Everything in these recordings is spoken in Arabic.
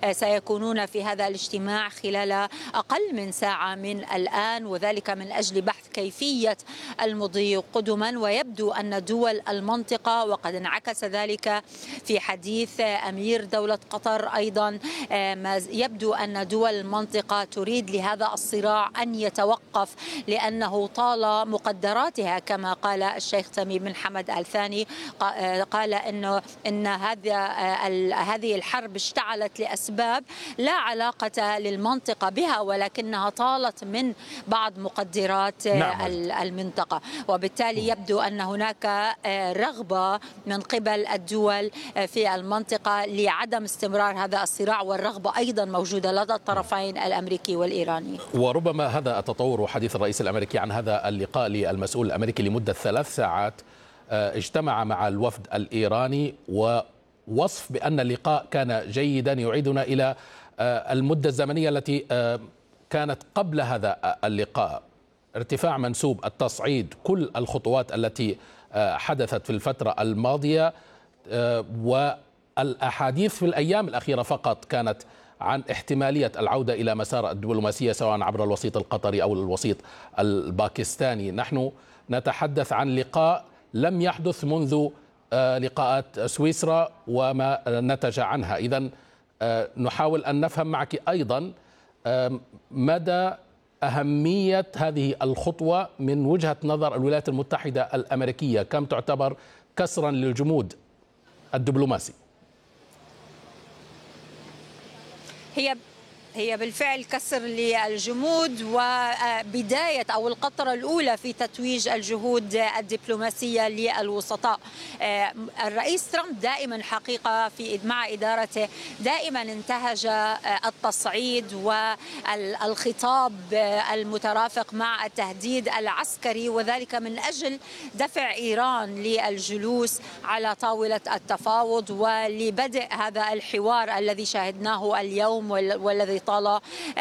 سيكونون في هذا الاجتماع خلال أقل من ساعة من الآن، وذلك من أجل بحث كيفية المضي قدما. ويبدو أن دول المنطقة، وقد انعكس ذلك في حديث أمير دولة قطر أيضا، يبدو أن دول المنطقة تريد لهذا الصراع أن يتوقف، لأنه طال مقدراتها كما قال الشيخ تميم بن حمد آل ثاني. قال إن هذه الحرب اشتعلت لأسباب لا علاقة للمنطقة بها، ولكنها طالت من بعض مقدرات المنطقة، وبالتالي يبدو أن هناك رغبة من قبل الدول في المنطقة لعدم استمرار هذا الصراع، والرغبة أيضا موجودة لدى الطرفين الأمريكي والإيراني. وربما هذا التطور وحديث الرئيس الأمريكي عن هذا اللقاء للمسؤول الأمريكي لمدة 3 ساعات اجتمع مع الوفد الإيراني، ووصف بأن اللقاء كان جيدا يعيدنا إلى المدة الزمنية التي كانت قبل هذا اللقاء، ارتفاع منسوب التصعيد، كل الخطوات التي حدثت في الفترة الماضية، والأحاديث في الأيام الأخيرة فقط كانت عن احتمالية العودة إلى مسار الدبلوماسية سواء عبر الوسيط القطري أو الوسيط الباكستاني. نحن نتحدث عن لقاء لم يحدث منذ لقاءات سويسرا وما نتج عنها. إذن نحاول أن نفهم معك أيضا مدى أهمية هذه الخطوة من وجهة نظر الولايات المتحدة الأمريكية، كم تعتبر كسرا للجمود الدبلوماسي؟ هي بالفعل كسر للجمود وبداية أو القطرة الأولى في تتويج الجهود الدبلوماسية للوسطاء. الرئيس ترامب دائما حقيقة مع إدارته دائما انتهج التصعيد والخطاب المترافق مع التهديد العسكري، وذلك من أجل دفع إيران للجلوس على طاولة التفاوض ولبدء هذا الحوار الذي شاهدناه اليوم والذي طال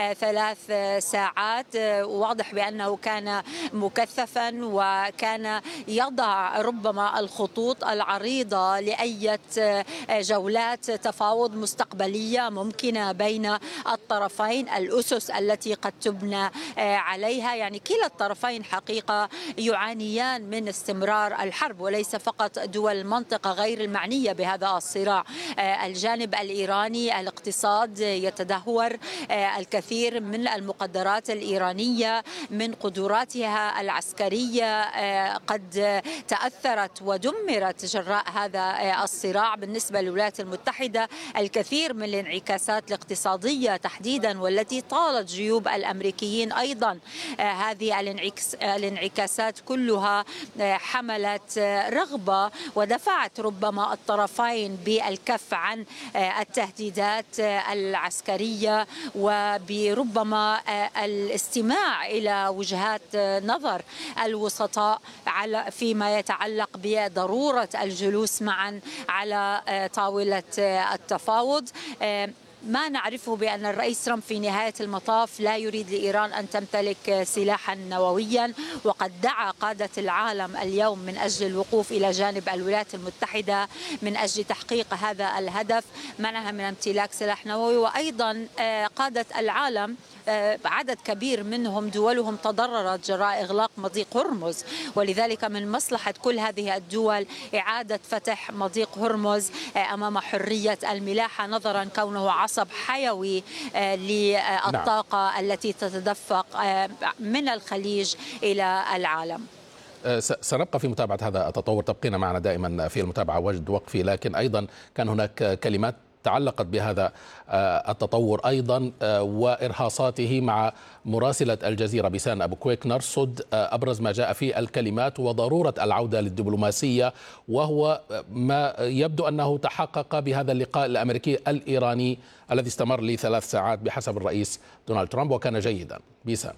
3 ساعات. واضح بأنه كان مكثفا وكان يضع ربما الخطوط العريضة لأي جولات تفاوض مستقبلية ممكنة بين الطرفين، الأسس التي قد تبنى عليها. يعني كلا الطرفين حقيقة يعانيان من استمرار الحرب، وليس فقط دول المنطقة غير المعنية بهذا الصراع. الجانب الإيراني الاقتصاد يتدهور، الكثير من المقدرات الإيرانية من قدراتها العسكرية قد تأثرت ودمرت جراء هذا الصراع. بالنسبة للولايات المتحدة الكثير من الانعكاسات الاقتصادية تحديدا والتي طالت جيوب الأمريكيين أيضا، هذه الانعكاسات كلها حملت رغبة ودفعت ربما الطرفين بالكف عن التهديدات العسكرية وبربما الاستماع إلى وجهات نظر الوسطاء فيما يتعلق بضرورة الجلوس معا على طاولة التفاوض. ما نعرفه بأن الرئيس ترامب في نهاية المطاف لا يريد لإيران أن تمتلك سلاحا نوويا، وقد دعا قادة العالم اليوم من أجل الوقوف إلى جانب الولايات المتحدة من أجل تحقيق هذا الهدف، منعها من امتلاك سلاح نووي. وأيضا قادة العالم عدد كبير منهم دولهم تضررت جراء إغلاق مضيق هرمز، ولذلك من مصلحة كل هذه الدول إعادة فتح مضيق هرمز أمام حرية الملاحة، نظرا كونه عصب حيوي للطاقة التي تتدفق من الخليج إلى العالم. سنبقى في متابعة هذا التطور، تبقين معنا دائما في المتابعة وجد وقفي، لكن أيضا كان هناك كلمات تعلقت بهذا التطور أيضا وإرهاصاته مع مراسلة الجزيرة بيسان أبو كويك نرصد أبرز ما جاء في الكلمات وضرورة العودة للدبلوماسية، وهو ما يبدو أنه تحقق بهذا اللقاء الأمريكي الإيراني الذي استمر ل3 ساعات بحسب الرئيس دونالد ترامب وكان جيدا. بيسان.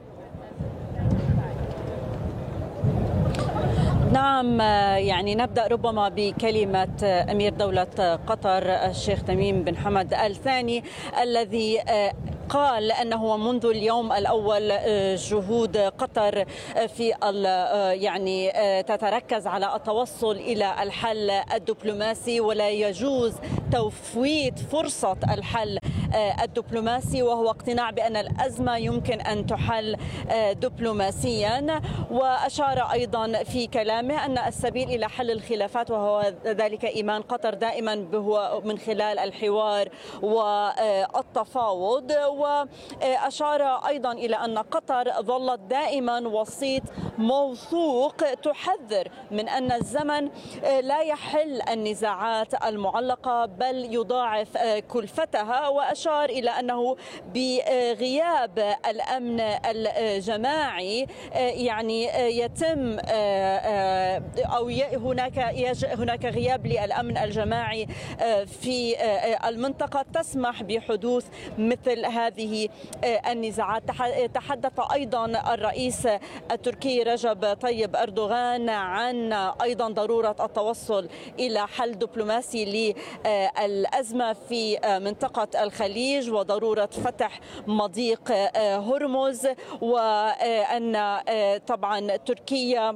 نعم، يعني نبدأ ربما بكلمة أمير دولة قطر الشيخ تميم بن حمد آل ثاني الذي قال أنه منذ اليوم الأول جهود قطر في يعني تتركز على التوصل إلى الحل الدبلوماسي، ولا يجوز تفويت فرصة الحل الدبلوماسي، وهو اقتناع بأن الأزمة يمكن أن تحل دبلوماسيا. وأشار أيضا في كلامه أن السبيل إلى حل الخلافات وهو ذلك إيمان قطر دائما هو من خلال الحوار والتفاوض. وأشار أيضا إلى أن قطر ظلت دائما وسيط موثوق تحذر من أن الزمن لا يحل النزاعات المعلقة بل يضاعف كلفتها. وأشار إلى أنه بغياب الأمن الجماعي يعني يتم أو هناك غياب للأمن الجماعي في المنطقة تسمح بحدوث مثل هذه النزاعات. تحدث أيضا الرئيس التركي رجب طيب أردوغان عن أيضا ضرورة التوصل إلى حل دبلوماسي للأزمة في منطقة الخليج وضرورة فتح مضيق هرمز، وأن طبعا تركيا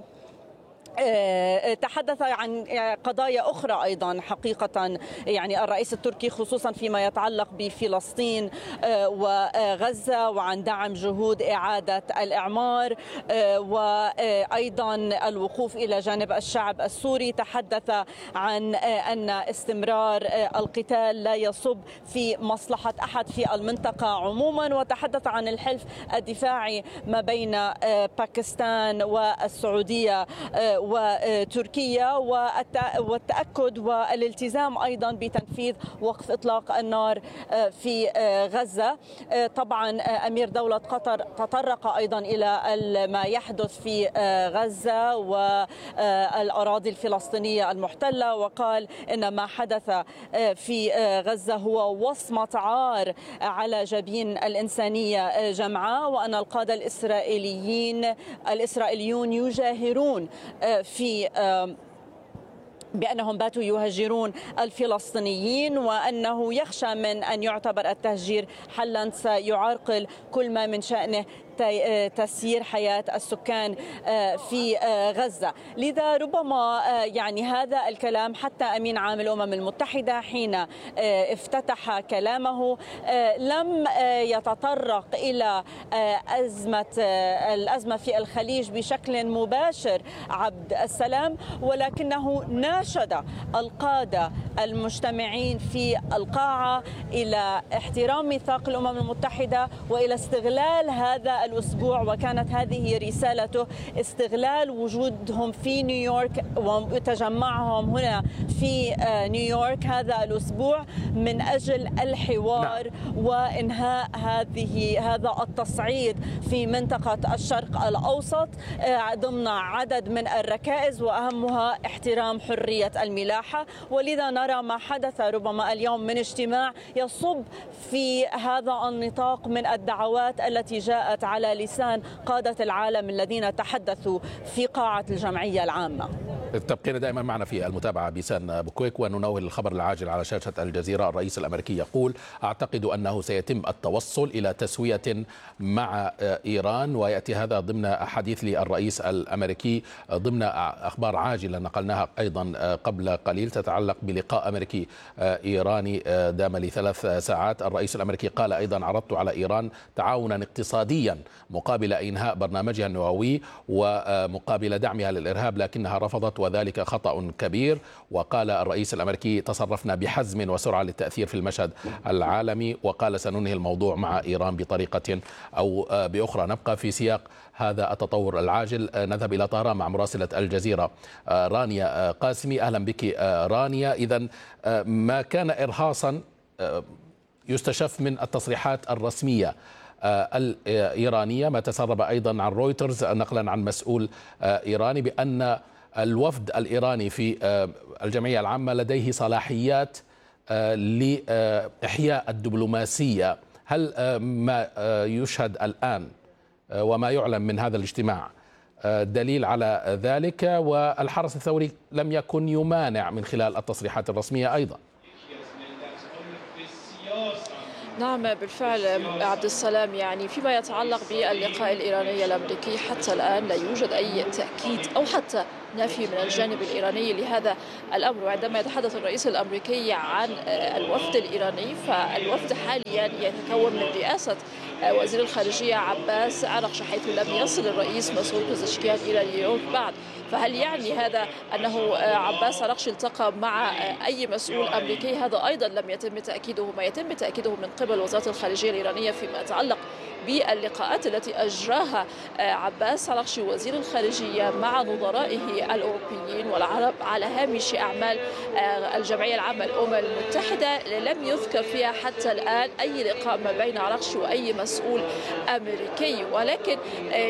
تحدث عن قضايا أخرى أيضا حقيقة، يعني الرئيس التركي خصوصا فيما يتعلق بفلسطين وغزة وعن دعم جهود إعادة الإعمار وأيضا الوقوف إلى جانب الشعب السوري. تحدث عن أن استمرار القتال لا يصب في مصلحة أحد في المنطقة عموما، وتحدث عن الحلف الدفاعي ما بين باكستان والسعودية وتركيا والتأكد والالتزام أيضا بتنفيذ وقف إطلاق النار في غزة. طبعا أمير دولة قطر تطرق أيضا إلى ما يحدث في غزة والأراضي الفلسطينية المحتلة، وقال إن ما حدث في غزة هو وصمة عار على جبين الإنسانية جمعاء، وأن القادة الإسرائيليون يجاهرون في بأنهم باتوا يهجرون الفلسطينيين، وأنه يخشى من أن يعتبر التهجير حلا سيعرقل كل ما من شأنه تسيير حياة السكان في غزة. لذا ربما يعني هذا الكلام حتى أمين عام الأمم المتحدة حين افتتح كلامه لم يتطرق إلى الأزمة في الخليج بشكل مباشر عبد السلام، ولكنه ناشد القادة المجتمعين في القاعة إلى احترام ميثاق الأمم المتحدة وإلى استغلال هذا الأسبوع، وكانت هذه رسالته استغلال وجودهم في نيويورك وتجمعهم هنا في نيويورك هذا الأسبوع من أجل الحوار وإنهاء هذا التصعيد في منطقة الشرق الأوسط ضمن عدد من الركائز وأهمها احترام حرية الملاحة. ولذا نرى ما حدث ربما اليوم من اجتماع يصب في هذا النطاق من الدعوات التي جاءت على لسان قادة العالم الذين تحدثوا في قاعة الجمعية العامة. تبقين دائما معنا في المتابعة بيسان بوكويك، وننوه الخبر العاجل على شاشة الجزيرة. الرئيس الأمريكي يقول: أعتقد أنه سيتم التوصل إلى تسوية مع إيران، ويأتي هذا ضمن حديث للرئيس الأمريكي ضمن أخبار عاجلة نقلناها أيضا قبل قليل تتعلق بلقاء أمريكي إيراني دام ل3 ساعات. الرئيس الأمريكي قال أيضا: عرضت على إيران تعاونا اقتصاديا مقابل إنهاء برنامجها النووي ومقابل دعمها للإرهاب، لكنها رفضت وذلك خطأ كبير. وقال الرئيس الأمريكي: تصرفنا بحزم وسرعة للتأثير في المشهد العالمي. وقال: سننهي الموضوع مع إيران بطريقة أو بأخرى. نبقى في سياق هذا التطور العاجل، نذهب إلى طهران مع مراسلة الجزيرة رانيا قاسمي. أهلا بك رانيا. إذن ما كان إرهاصا يستشف من التصريحات الرسمية الإيرانية، ما تسرب أيضا عن رويترز نقلا عن مسؤول إيراني بأن الوفد الإيراني في الجمعية العامة لديه صلاحيات لإحياء الدبلوماسية. هل ما يشهد الآن وما يعلن من هذا الاجتماع دليل على ذلك؟ والحرس الثوري لم يكن يمانع من خلال التصريحات الرسمية أيضا. نعم بالفعل عبد السلام، يعني فيما يتعلق باللقاء الإيراني الأمريكي حتى الآن لا يوجد أي تأكيد أو حتى نفي من الجانب الإيراني لهذا الأمر. وعندما يتحدث الرئيس الأمريكي عن الوفد الإيراني، فالوفد حاليا يتكون من رئاسة وزير الخارجية عباس عرقش، حيث لم يصل الرئيس مسعود بزشكيان إلى نيويورك بعد. فهل يعني هذا أنه عباس عرقش التقى مع أي مسؤول أمريكي؟ هذا أيضا لم يتم تأكيده. ما يتم تأكيده من قبل وزارة الخارجية الإيرانية فيما يتعلق باللقاءات التي أجراها عباس عرقشي وزير الخارجية مع نظرائه الأوروبيين والعرب على هامش أعمال الجمعية العامة للأمم المتحدة، لم يذكر فيها حتى الآن أي لقاء ما بين عرقشي وأي مسؤول أمريكي. ولكن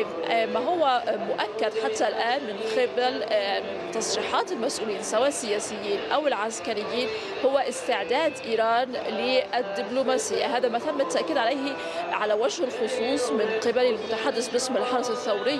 ما هو مؤكد حتى الآن من قبل تصريحات المسؤولين سواء السياسيين أو العسكريين هو استعداد إيران للدبلوماسية. هذا ما تم التأكيد عليه على وجه الخصوص من قبل المتحدث باسم الحرس الثوري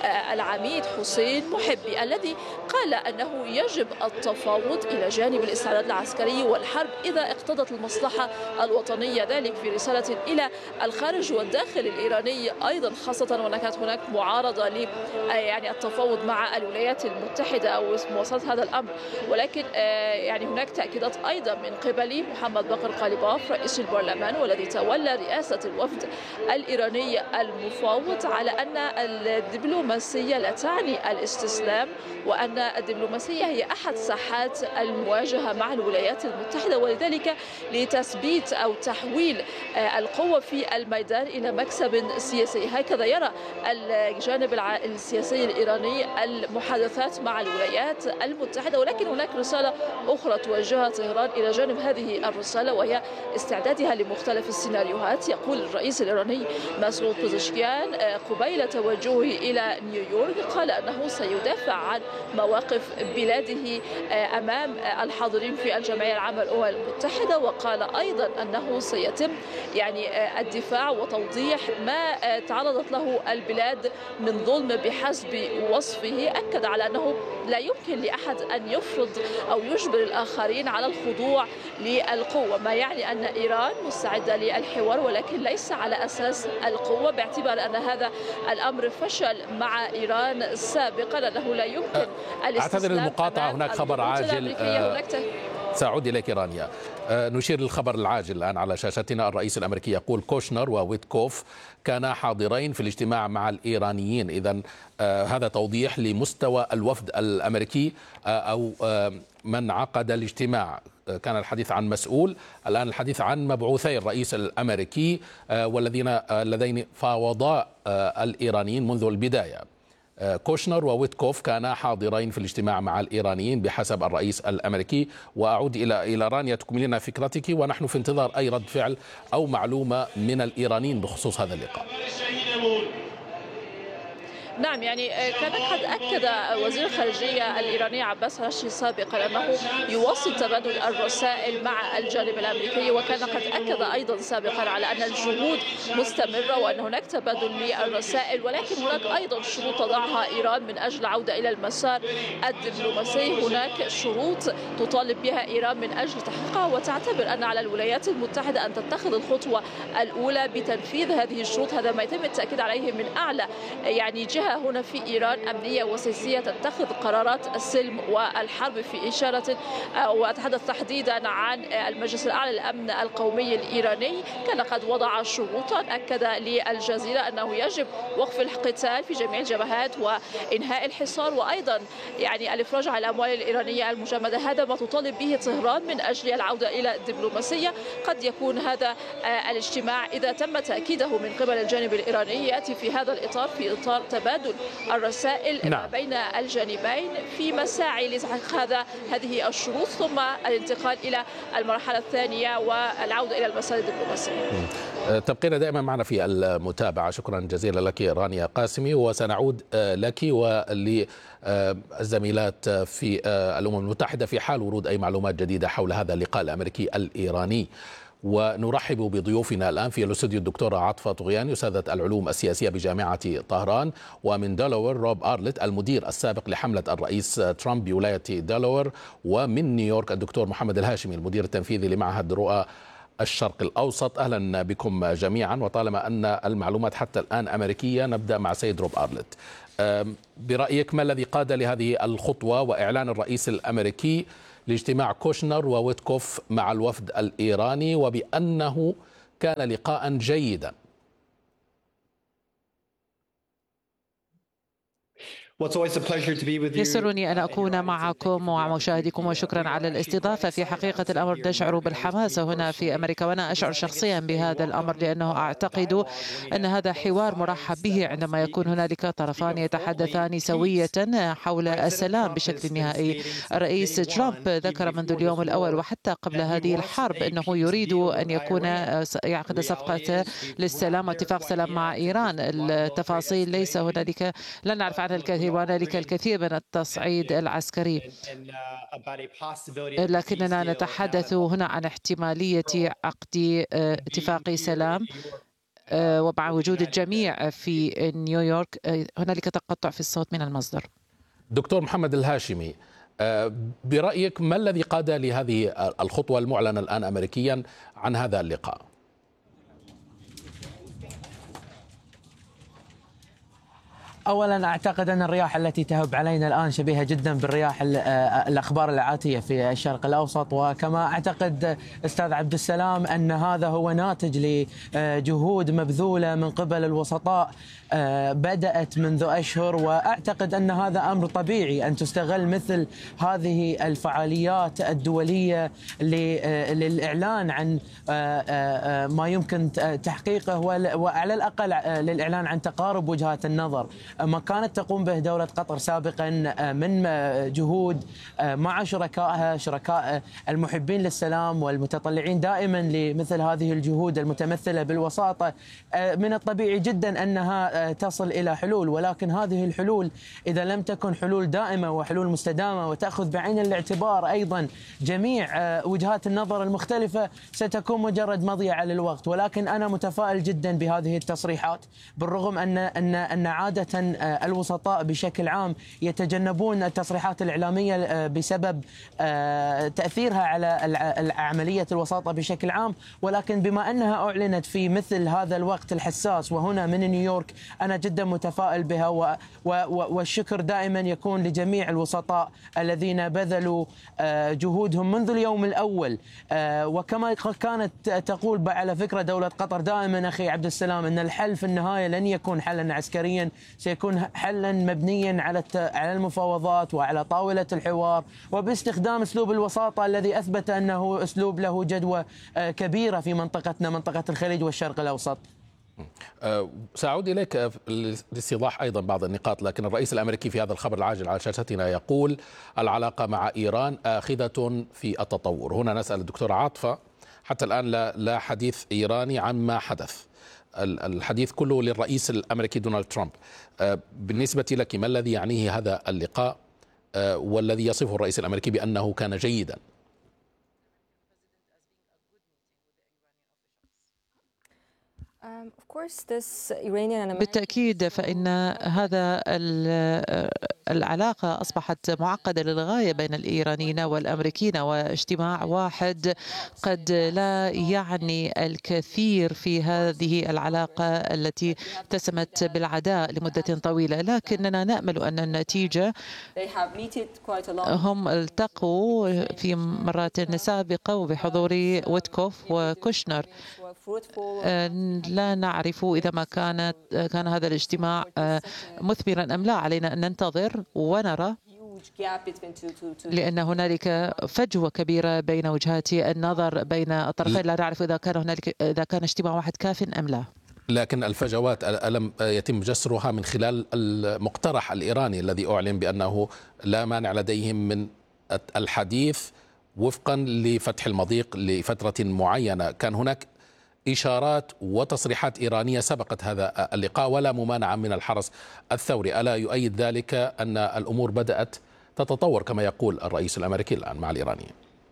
العميد حسين محبي، الذي قال أنه يجب التفاوض إلى جانب الاستعداد العسكري والحرب إذا اقتضت المصلحة الوطنية، ذلك في رسالة إلى الخارج والداخل الإيراني أيضا، خاصة وأن كانت هناك معارضة يعني التفاوض مع الولايات المتحدة أو مواصلة هذا الأمر. ولكن يعني هناك تأكيدات أيضا من قبل محمد بقر قاليباف رئيس البرلمان والذي تولى رئاسة الوفد الإيراني المفاوض على أن الدبلوماسية لا تعني الاستسلام، وأن الدبلوماسية هي أحد ساحات المواجهة مع الولايات المتحدة، ولذلك لتثبيت أو تحويل القوة في الميدان إلى مكسب سياسي. هكذا يرى الجانب السياسي الإيراني المحادثات مع الولايات المتحدة. ولكن هناك رسالة أخرى توجهها طهران إلى جانب هذه الرسالة، وهي استعدادها لمختلف السيناريوهات. يقول الرئيس الإيراني مسعود بزشكيان قبيل توجهه إلى نيويورك، قال أنه سيدافع عن مواقف بلاده أمام الحاضرين في الجمعية العامة للأمم المتحدة، وقال أيضا أنه سيتم يعني الدفاع وتوضيح ما تعرضت له البلاد من ظلم بحسب وصفه. أكد على أنه لا يمكن لأحد أن يفرض أو يجبر الآخرين على الخضوع للقوة، ما يعني أن إيران مستعدة للحوار ولكن ليس على أساس القوة، باعتبار أن هذا الأمر فشل مع إيران سابقا، أنه لا يمكن الاستسلام. أعتذر المقاطعة، هناك خبر عاجل سأعود إليك رانيا. نشير للخبر العاجل الآن على شاشتنا. الرئيس الأمريكي يقول كوشنر وويتكوف كانا حاضرين في الاجتماع مع الإيرانيين. إذن هذا توضيح لمستوى الوفد الأمريكي أو من عقد الاجتماع. كان الحديث عن مسؤول، الآن الحديث عن مبعوثي الرئيس الأمريكي اللذين فاوضا الإيرانيين منذ البداية. كوشنر وويتكوف كانا حاضرين في الاجتماع مع الإيرانيين بحسب الرئيس الأمريكي. وأعود إلى رانيا تكمل لنا فكرتك، ونحن في انتظار أي رد فعل أو معلومة من الإيرانيين بخصوص هذا اللقاء. نعم، يعني كان قد أكد وزير الخارجية الإيراني عباس عرقشي سابقا أنه يواصل تبادل الرسائل مع الجانب الأمريكي، وكان قد أكد أيضا سابقا على أن الجهود مستمرة وأن هناك تبادل للرسائل، ولكن هناك أيضا شروط تضعها إيران من أجل العودة إلى المسار الدبلوماسي. هناك شروط تطالب بها إيران من أجل تحقيقها، وتعتبر أن على الولايات المتحدة أن تتخذ الخطوة الأولى بتنفيذ هذه الشروط. هذا ما يتم التأكيد عليه من أعلى يعني جهة هنا في إيران أمنية وسياسية تتخذ قرارات السلم والحرب، في إشارة وأتحدث تحديدا عن المجلس الأعلى للأمن القومي الإيراني. كان قد وضع شروطا، أكد للجزيرة أنه يجب وقف القتال في جميع الجبهات وإنهاء الحصار، وأيضا يعني الإفراج عن الأموال الإيرانية المجمدة. هذا ما تطالب به طهران من أجل العودة إلى الدبلوماسية. قد يكون هذا الاجتماع إذا تم تأكيده من قبل الجانب الإيراني يأتي في هذا الإطار، في إطار تبادل الرسائل ما بين الجانبين في مساعي لتحقيق هذه الشروط، ثم الانتقال إلى المرحلة الثانية والعودة إلى المسار الدبلوماسي. تبقين دائما معنا في المتابعة. شكرا جزيلا لك رانيا قاسمي، وسنعود لك وللزميلات في الأمم المتحدة في حال ورود أي معلومات جديدة حول هذا اللقاء الأمريكي الإيراني. ونرحب بضيوفنا الآن في الاستوديو الدكتورة عاطفة طغيان أستاذة العلوم السياسية بجامعة طهران، ومن دلوور روب أرلت المدير السابق لحملة الرئيس ترامب بولاية دلوور، ومن نيويورك الدكتور محمد الهاشمي المدير التنفيذي لمعهد رؤى الشرق الأوسط. أهلا بكم جميعا. وطالما أن المعلومات حتى الآن أمريكية، نبدأ مع سيد روب أرلت. برأيك ما الذي قاد لهذه الخطوة وإعلان الرئيس الأمريكي لاجتماع كوشنر وويتكوف مع الوفد الإيراني وبأنه كان لقاء جيدا؟ يسرني أن أكون معكم ومع مشاهديكم، وشكرا على الاستضافة. في حقيقة الأمر نشعر بالحماس هنا في أمريكا، وأنا أشعر شخصيا بهذا الأمر لأنه أعتقد أن هذا حوار مرحب به عندما يكون هنالك طرفان يتحدثان سوية حول السلام بشكل نهائي. الرئيس ترامب ذكر منذ اليوم الأول وحتى قبل هذه الحرب أنه يريد أن يعقد صفقة للسلام واتفاق سلام مع إيران. التفاصيل ليس هنالك، لا نعرف عنها الكثير، وهنالك الكثير من التصعيد العسكري، لكننا نتحدث هنا عن احتمالية عقد اتفاق سلام ومع وجود الجميع في نيويورك. هنالك تقطع في الصوت من المصدر. دكتور محمد الهاشمي، برأيك ما الذي قاد لهذه الخطوة المعلنة الآن أمريكيا عن هذا اللقاء؟ أولا أعتقد أن الرياح التي تهب علينا الآن شبيهة جدا بالرياح الأخبار العاتية في الشرق الأوسط، وكما أعتقد أستاذ عبد السلام أن هذا هو ناتج لجهود مبذولة من قبل الوسطاء بدأت منذ أشهر، وأعتقد أن هذا أمر طبيعي أن تستغل مثل هذه الفعاليات الدولية للإعلان عن ما يمكن تحقيقه، وعلى الأقل للإعلان عن تقارب وجهات النظر. ما كانت تقوم به دولة قطر سابقا من جهود مع شركائها، شركاء المحبين للسلام والمتطلعين دائما لمثل هذه الجهود المتمثلة بالوساطة، من الطبيعي جدا أنها تصل إلى حلول، ولكن هذه الحلول إذا لم تكن حلول دائمة وحلول مستدامة وتأخذ بعين الاعتبار أيضا جميع وجهات النظر المختلفة، ستكون مجرد مضيعة للوقت. ولكن أنا متفائل جدا بهذه التصريحات، بالرغم أن عادة الوسطاء بشكل عام يتجنبون التصريحات الإعلامية بسبب تأثيرها على عملية الوساطة بشكل عام، ولكن بما أنها أعلنت في مثل هذا الوقت الحساس وهنا من نيويورك، أنا جدا متفائل بها، والشكر دائما يكون لجميع الوسطاء الذين بذلوا جهودهم منذ اليوم الأول. وكما كانت تقول على فكرة دولة قطر دائما أخي عبد السلام أن الحل في النهاية لن يكون حلا عسكريا، سيكون حلا مبنيا على المفاوضات وعلى طاولة الحوار، وباستخدام أسلوب الوساطة الذي أثبت أنه أسلوب له جدوى كبيرة في منطقتنا، منطقة الخليج والشرق الأوسط. سأعود إليك لاستيضاح أيضا بعض النقاط، لكن الرئيس الأمريكي في هذا الخبر العاجل على شاشتنا يقول العلاقة مع إيران آخذة في التطور. هنا نسأل الدكتورة عاطفة، حتى الآن لا حديث إيراني عما حدث، الحديث كله للرئيس الأمريكي دونالد ترامب. بالنسبة لك ما الذي يعنيه هذا اللقاء والذي يصفه الرئيس الأمريكي بأنه كان جيدا؟ بالتأكيد فإن هذا العلاقة أصبحت معقدة للغاية بين الإيرانيين والأمريكيين، واجتماع واحد قد لا يعني الكثير في هذه العلاقة التي اتسمت بالعداء لمدة طويلة، لكننا نأمل أن النتيجة، هم التقوا في مرات سابقة وبحضور ويتكوف وكوشنر. لا نعرف إذا ما كان هذا الاجتماع مثمرا أم لا. علينا أن ننتظر ونرى، لأن هنالك فجوة كبيرة بين وجهات النظر بين الطرفين. لا نعرف إذا كان اجتماع واحد كاف أم لا. لكن الفجوات ألم يتم جسرها من خلال المقترح الإيراني الذي أعلن بأنه لا مانع لديهم من الحديث وفقا لفتح المضيق لفترة معينة؟ كان هناك إشارات وتصريحات إيرانية سبقت هذا اللقاء ولا ممانعة من الحرس الثوري. ألا يؤيد ذلك أن الأمور بدأت تتطور كما يقول الرئيس الأمريكي الآن مع الإيرانيين؟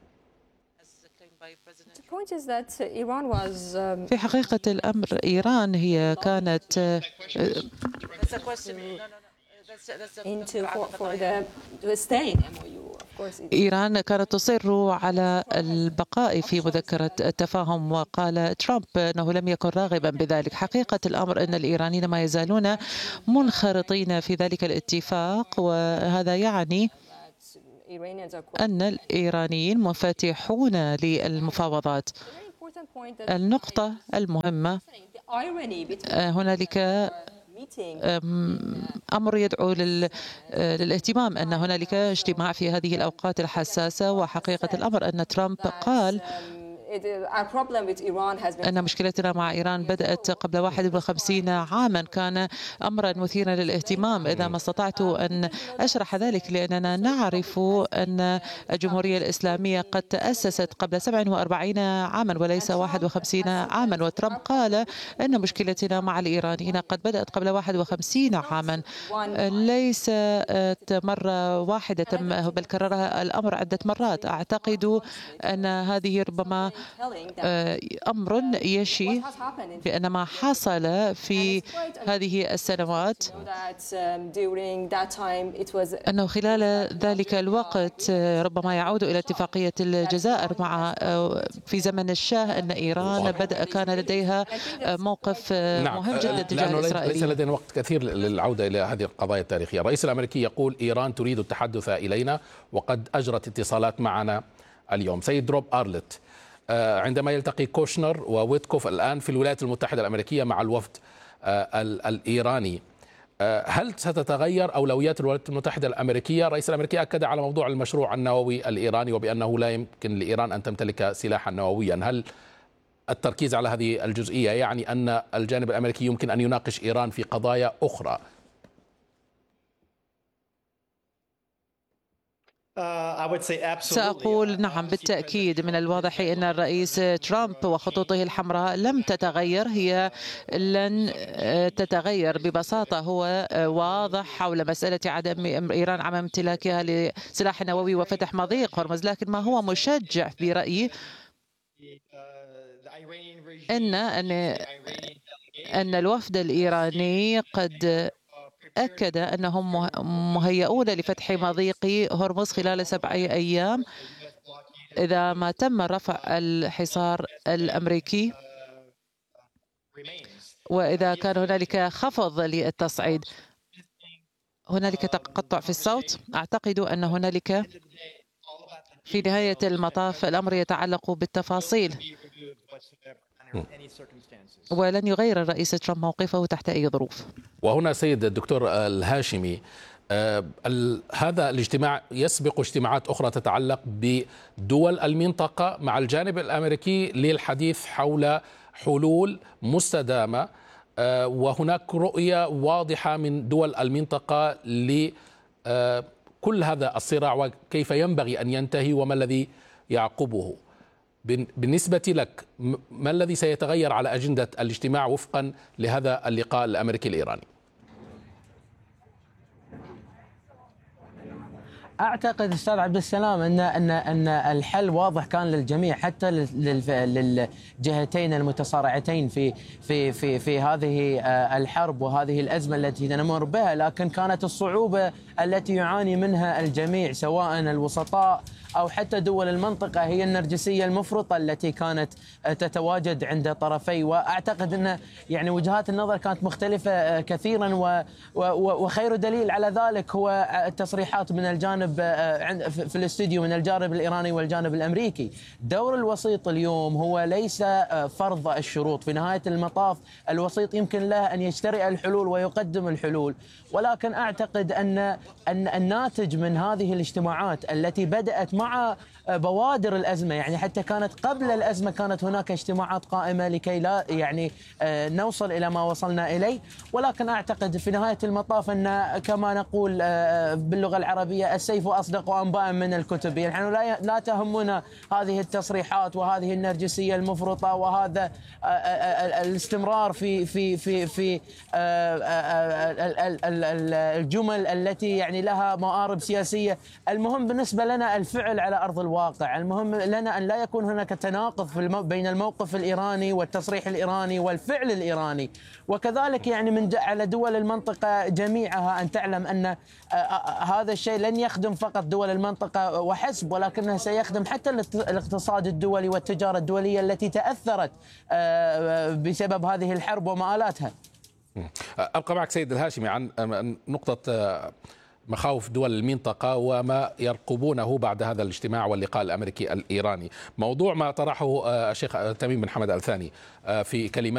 في حقيقة الأمر إيران هي كانت إيران كانت تصر على البقاء في مذكرة التفاهم، وقال ترامب أنه لم يكن راغبا بذلك. حقيقة الأمر أن الإيرانيين ما يزالون منخرطين في ذلك الاتفاق، وهذا يعني أن الإيرانيين منفتحون للمفاوضات. النقطة المهمة، هنالك أمر يدعو للاهتمام أن هنالك اجتماع في هذه الأوقات الحساسة، وحقيقة الأمر أن ترامب قال أن مشكلتنا مع إيران بدأت قبل 51 عاما. كان أمرا مثيرا للاهتمام إذا ما استطعت أن أشرح ذلك، لأننا نعرف أن الجمهورية الإسلامية قد تأسست قبل 47 عاما وليس 51 عاما، وترامب قال أن مشكلتنا مع الإيرانيين قد بدأت قبل 51 عاما، ليس مرة واحدة بل كررها الأمر عدة مرات. أعتقد أن هذه ربما أمر يشي بأن ما حصل في هذه السنوات أنه خلال ذلك الوقت ربما يعود إلى اتفاقية الجزائر مع في زمن الشاه، أن إيران كان لديها موقف مهم جدا تجاه إسرائيل. ليس لدينا وقت كثير للعودة إلى هذه القضايا التاريخية. الرئيس الأمريكي يقول إيران تريد التحدث إلينا، وقد أجرت اتصالات معنا اليوم. سيد روب أرلت، عندما يلتقي كوشنر وويتكوف الآن في الولايات المتحدة الأمريكية مع الوفد الإيراني، هل ستتغير أولويات الولايات المتحدة الأمريكية؟ الرئيس الأمريكي أكد على موضوع المشروع النووي الإيراني وبأنه لا يمكن لإيران أن تمتلك سلاحا نوويا. هل التركيز على هذه الجزئية يعني أن الجانب الأمريكي يمكن أن يناقش إيران في قضايا أخرى؟ سأقول نعم بالتأكيد. من الواضح أن الرئيس ترامب وخطوطه الحمراء لم تتغير، هي لن تتغير ببساطة. هو واضح حول مسألة عدم إيران عدم امتلاكها لسلاح نووي وفتح مضيق هرمز، لكن ما هو مشجع برأيي أن الوفد الإيراني قد أكد أنهم مهيئون لفتح مضيق هرمز خلال 7 أيام إذا ما تم رفع الحصار الأمريكي، وإذا كان هنالك خفض للتصعيد. هنالك تقطع في الصوت. أعتقد أن هنالك في نهاية المطاف الأمر يتعلق بالتفاصيل، ولن يغير الرئيس ترامب موقفه تحت أي ظروف. وهنا سيد الدكتور الهاشمي، هذا الاجتماع يسبق اجتماعات أخرى تتعلق بدول المنطقة مع الجانب الأمريكي للحديث حول حلول مستدامة، وهناك رؤية واضحة من دول المنطقة لكل هذا الصراع وكيف ينبغي أن ينتهي وما الذي يعقبه. بالنسبة لك ما الذي سيتغير على أجندة الاجتماع وفقا لهذا اللقاء الأمريكي الإيراني؟ اعتقد استاذ عبد السلام ان الحل واضح كان للجميع، حتى للجهتين المتصارعتين في هذه الحرب وهذه الازمه التي نمر بها، لكن كانت الصعوبه التي يعاني منها الجميع سواء الوسطاء أو حتى دول المنطقة هي النرجسية المفرطة التي كانت تتواجد عند طرفي. وأعتقد أن يعني وجهات النظر كانت مختلفة كثيرا، وخير دليل على ذلك هو التصريحات من الجانب في الاستوديو من الجانب الإيراني والجانب الأمريكي. دور الوسيط اليوم هو ليس فرض الشروط، في نهاية المطاف الوسيط يمكن له أن يشتري الحلول ويقدم الحلول، ولكن أعتقد أن الناتج من هذه الاجتماعات التي بدأت مع بوادر الأزمة، يعني حتى كانت قبل الأزمة كانت هناك اجتماعات قائمة لكي لا يعني نوصل إلى ما وصلنا إليه، ولكن أعتقد في نهاية المطاف أن كما نقول باللغة العربية السيف أصدق أنباء من الكتب. يعني لا تهمنا هذه التصريحات وهذه النرجسية المفرطة وهذا الاستمرار في الجمل التي يعني لها مآرب سياسية. المهم بالنسبة لنا الفعل تفعل على أرض الواقع. المهم لنا أن لا يكون هناك تناقض بين الموقف الإيراني والتصريح الإيراني والفعل الإيراني. وكذلك يعني على دول المنطقة جميعها أن تعلم أن هذا الشيء لن يخدم فقط دول المنطقة وحسب، ولكنه سيخدم حتى الاقتصاد الدولي والتجارة الدولية التي تأثرت بسبب هذه الحرب ومآلاتها. أبقى معك سيد الهاشمي عن نقطة مخاوف دول المنطقة وما يرقبونه بعد هذا الاجتماع واللقاء الأمريكي الإيراني. موضوع ما طرحه الشيخ تميم بن حمد آل ثاني في كلمة